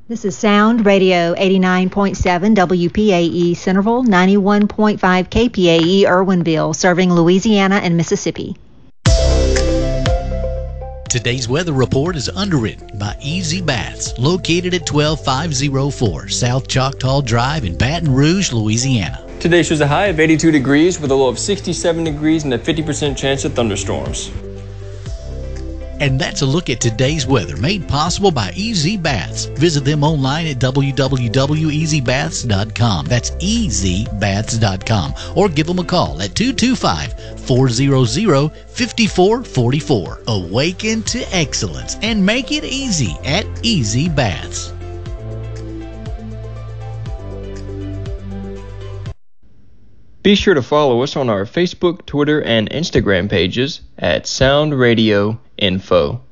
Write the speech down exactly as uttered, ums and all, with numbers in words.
This is Sound Radio eighty-nine point seven W P A E Centerville, ninety-one point five K P A E Irwinville, serving Louisiana and Mississippi. Today's weather report is underwritten by Easy Baths, located at twelve five oh four South Choctaw Drive in Baton Rouge, Louisiana. Today shows a high of eighty-two degrees with a low of sixty-seven degrees and a fifty percent chance of thunderstorms. And that's a look at today's weather, made possible by Easy Baths. Visit them online at w w w dot easy baths dot com. That's easy baths dot com. Or give them a call at two two five, four hundred, five four four four. Awaken to excellence and make it easy at Easy Baths. Be sure to follow us on our Facebook, Twitter, and Instagram pages at Sound Radio Info.